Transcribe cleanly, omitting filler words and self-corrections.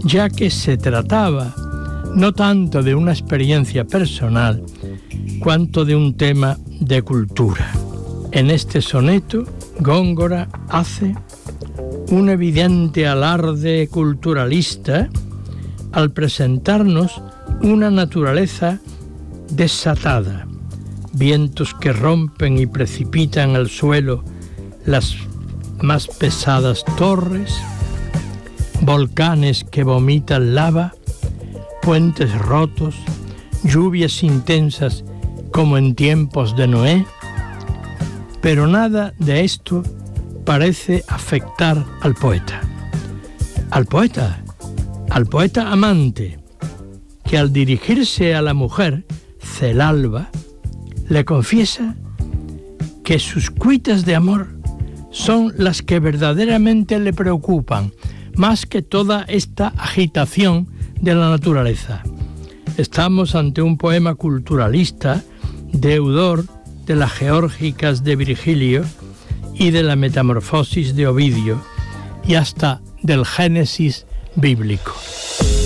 ya que se trataba no tanto de una experiencia personal, cuanto de un tema de cultura. En este soneto, Góngora hace un evidente alarde culturalista al presentarnos una naturaleza desatada, vientos que rompen y precipitan al suelo las más pesadas torres, volcanes que vomitan lava, puentes rotos, lluvias intensas como en tiempos de Noé, pero nada de esto parece afectar al poeta. Al poeta amante, que al dirigirse a la mujer, Celalba, le confiesa que sus cuitas de amor son las que verdaderamente le preocupan, más que toda esta agitación de la naturaleza. Estamos ante un poema culturalista, deudor de las Geórgicas de Virgilio y de la Metamorfosis de Ovidio, y hasta del Génesis bíblico.